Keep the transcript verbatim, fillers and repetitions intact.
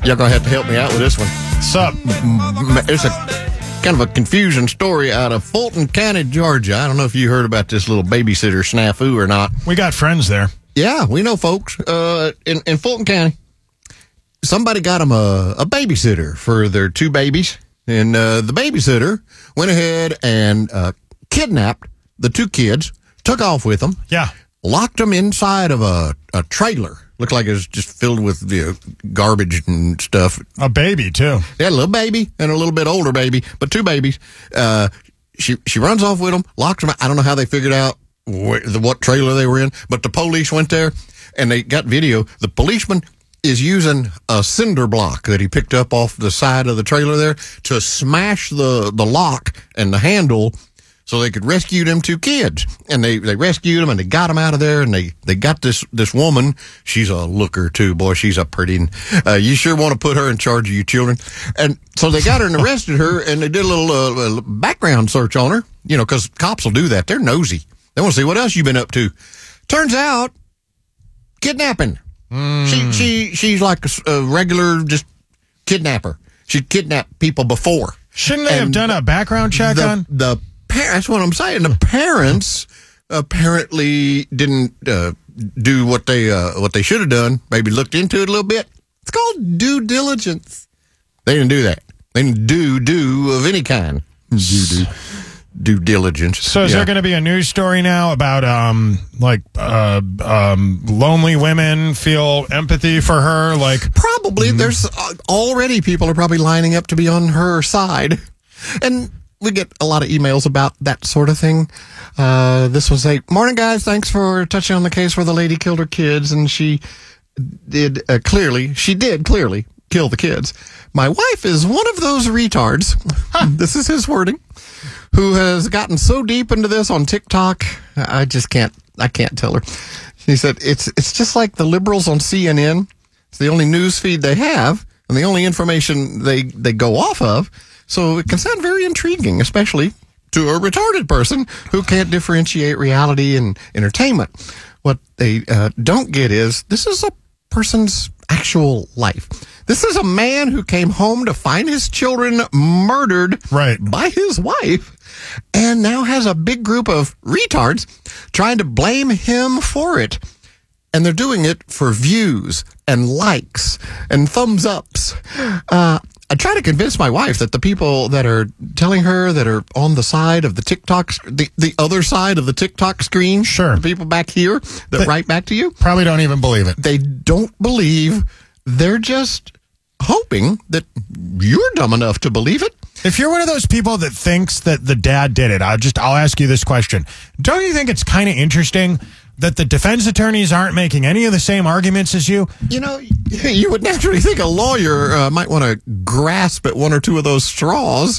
Y'all gonna have to help me out with this one. What's up? It's a kind of a confusing story out of Fulton County, Georgia. I don't know if you heard about this little babysitter snafu or not. We got friends there. Yeah, we know folks uh, in, in Fulton County. Somebody got them a, a babysitter for their two babies, and uh, the babysitter went ahead and uh, kidnapped the two kids, took off with them, Yeah. locked them inside of a, a trailer. Looked like it was just filled with you know, garbage and stuff. A baby, too. They had a little baby and a little bit older baby, but two babies. Uh, she she runs off with them, locks them out. I don't know how they figured out wh- the, what trailer they were in, but the police went there, and they got video. The policeman is using a cinder block that he picked up off the side of the trailer there to smash the, the lock and the handle so they could rescue them two kids. And they, they rescued them, and they got them out of there, and they, they got this, this woman. She's a looker, too. Boy, she's a pretty. Uh, you sure want to put her in charge of your children. And so they got her and arrested her, and they did a little uh, background search on her, you know, because cops will do that. They're nosy. They want to see what else you've been up to. Turns out, kidnapping. Mm. She she She's like a, a regular just kidnapper. She kidnapped people before. Shouldn't they And have done a background check the, on? The That's what I'm saying. The parents apparently didn't uh, do what they uh, what they should have done. Maybe looked into it a little bit. It's called due diligence. They didn't do that. They didn't do do of any kind. Do do due diligence. So is yeah. there going to be a news story now about um like uh um lonely women feel empathy for her? Like Probably. Mm-hmm. There's uh, already people are probably lining up to be on her side, and we get a lot of emails about that sort of thing. Uh, this was a morning, guys. Thanks for touching on the case where the lady killed her kids, and she did uh, clearly, she did clearly kill the kids. My wife is one of those retards. Huh. This is his wording. Who has gotten so deep into this on TikTok? I just can't. I can't tell her. He said it's it's just like the liberals on C N N. It's the only news feed they have, and the only information they they go off of. So it can sound very intriguing, especially to a retarded person who can't differentiate reality and entertainment. What they uh, don't get is this is a person's actual life. This is a man who came home to find his children murdered right. by his wife and now has a big group of retards trying to blame him for it. And they're doing it for views and likes and thumbs ups. Uh, I try to convince my wife that the people that are telling her that are on the side of the TikTok, the, the other side of the TikTok screen, sure, the people back here that they write back to you, probably don't even believe it. They don't believe. They're just hoping that you're dumb enough to believe it. If you're one of those people that thinks that the dad did it, I'll just I'll ask you this question. Don't you think it's kind of interesting that the defense attorneys aren't making any of the same arguments as you? You know, you would naturally think a lawyer uh, might want to grasp at one or two of those straws.